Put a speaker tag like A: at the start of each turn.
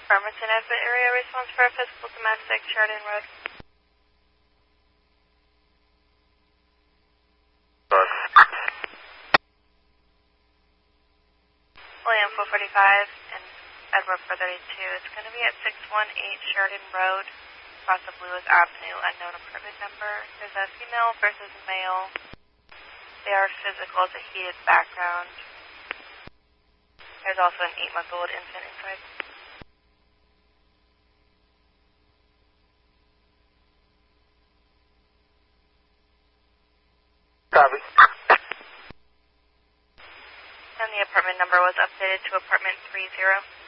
A: Farmington Exit area response for a physical domestic, Sheridan Road. William 445 and Edward 432. It's going to be at 618 Sheridan Road, across the Blue Hills Avenue, unknown apartment number. There's a female versus male. They are physical, it's a heated background. There's also an 8-month-old infant inside.
B: Copy.
A: And the apartment number was updated to apartment 30.